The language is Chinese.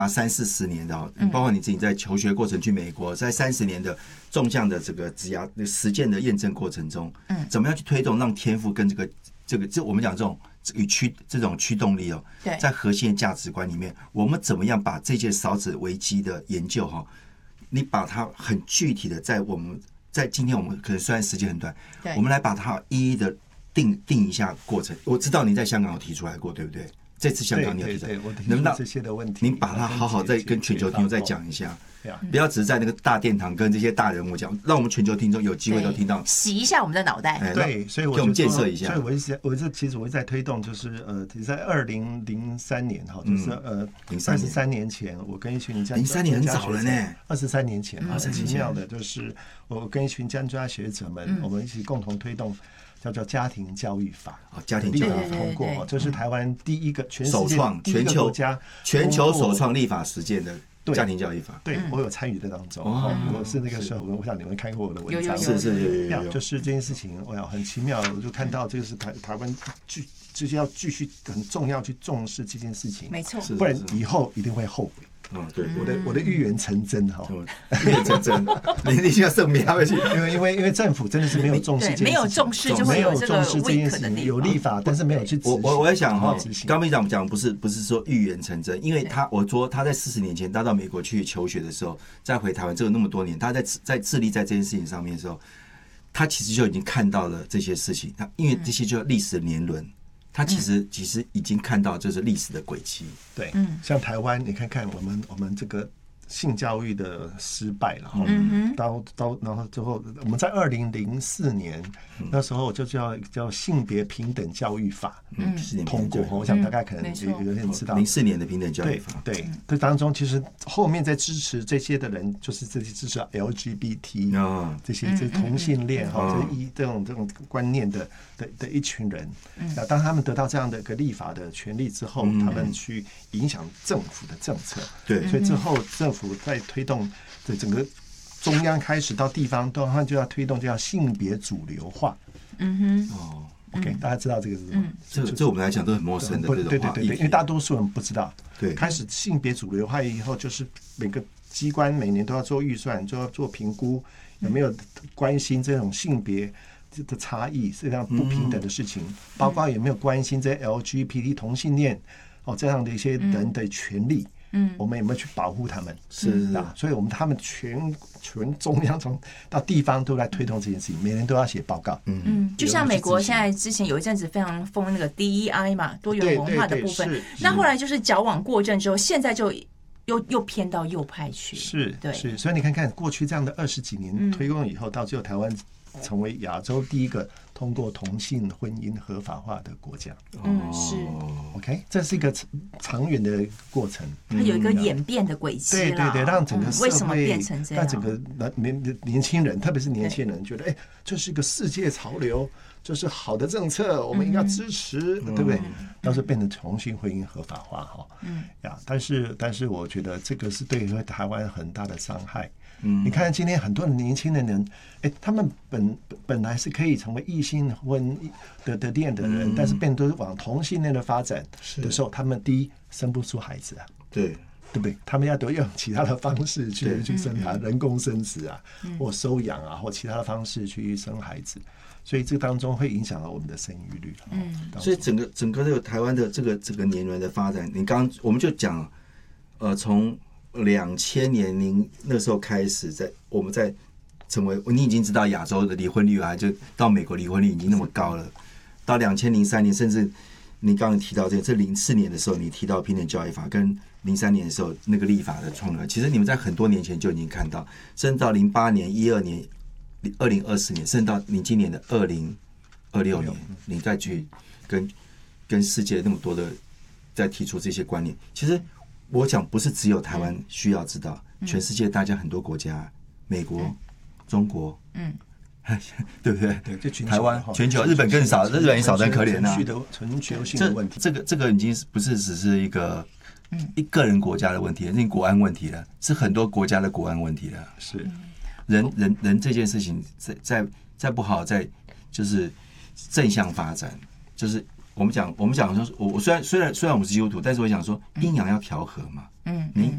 30-40年的包括你自己在求学过程去美国，在30年的纵向的这个职涯实践的验证过程中，怎么样去推动让天赋跟这我们讲这种驱动力在核心的价值观里面，我们怎么样把这件少子危机的研究你把它很具体的在今天我们可能虽然时间很短，我们来把它一一的定一下过程。我知道你在香港有提出来过，对不对？这次香港你有提出来， 我提出这些的问题， 您把它好好再跟全球听众再讲一下，不要只是在那个大殿堂跟这些大人物讲，让我们全球听众有机会都听到， 洗一下我们的脑袋。 对，所以给我们建设一下。 所以其实我在推动，就是在2003年就是23年前，我跟一群 03年很早了呢 ，23年前很奇妙的，就是我跟一群专家学者们，我们一起共同推动。叫做家庭教育法， 家庭教育法通过，这是台湾第一个首创全球首创立法实践的家庭教育法。 对，我有参与在当中，我是那个时候，我想你们看过我的文章， 有， 就是这件事情，很奇妙，我就看到这个是台湾就是要继续很重要去重视这件事情， 没错， 不然以后一定会后悔。 对， 我的预言成真预言成真，你一定要证明他会去， 因为政府真的是没有重视这件事情， 没有重视就会有这个件事情，有立法，但是没有去执行。 我在想刚刚讲不是说预言成真，因为我说他在40年前他到美国去求学的时候，再回台湾这个那么多年，他在致力在这件事情上面的时候，他其实就已经看到了这些事情，因为这些就是历史的年轮。他其实已经看到就是历史的轨迹， 对，像台湾，你看看我们这个性教育的失败了，然后之后，我们在2004年那时候就叫性别平等教育法通过，我想大概可能有人知道 04年的平等教育法， 对，这当中其实后面在支持这些的人，就是这些支持 LGBT 这些同性恋这种观念的一群人，当他们得到这样的一个立法的权利之后，他们去影响政府的政策， 对， 所以之后政府在推动的整个中央开始到地方，他们就要推动叫性别主流化。OK， 大家知道这个是什么？ 这我们来讲都很陌生的这种话， 对，因为大多数人不知道。 对， 开始性别主流化以后，就是每个机关每年都要做预算，就要做评估，有没有关心这种性别的差异，这样不平等的事情，包括有没有关心这 LGBT 同性恋这样的一些人的权利。我们有没有去保护他们？ 是啊，所以他们全中央从到地方都来推动这件事情，每年都要写报告。 就像美国现在之前有一阵子非常疯那个 DEI 嘛，多元文化的部分，那后来就是矫枉过正之后，现在就又偏到右派去。 是，所以你看看过去这样的20几年推动以后，到最后台湾成为亚洲第一个通过同性婚姻合法化的国家。 是 OK， 这是一个长远的过程， 它有一个演变的轨迹。 对，让整个社会为什么变成这样？ 让整个年轻人，特别是年轻人，觉得这是一个世界潮流，这是好的政策，我们应该支持，对不对？到时候变成同性婚姻合法化但是我觉得这个是对台湾很大的伤害。你看今天很多年轻的人，他们本来是可以成为异性婚的恋的人，但是变都往同性恋的发展的时候，他们第一生不出孩子啊，对不对？他们都用其他的方式去生孩，人工生殖啊，或收养啊，或其他的方式去生孩子，所以这当中会影响到我们的生育率。 所以整个这个台湾的这个年轮的发展，我们就讲，从2000年您那时候开始，我们在成为你已经知道亚洲的离婚率就到美国离婚率已经那么高了，到2003年，甚至你刚刚提到这04年的时候，你提到平等教育法，跟03年的时候那个立法的创立，其实你们在很多年前就已经看到，甚至到08年、12年、2020年，甚至到你今年的2026年，你再去跟世界那么多的再提出这些观念，其实。我讲不是只有台湾需要知道，全世界大家很多国家，美国、中国，对不对？对，台湾、全球，日本更少，日本也少得可怜啊。 全球性的问题， 这个已经不是只是一个人国家的问题了，是国安问题了，是很多国家的国安问题了。 是人这件事情，再不好，就是正向发展，就是。我们讲说，我虽然我们是基督徒，但是我想说，阴阳要调和嘛。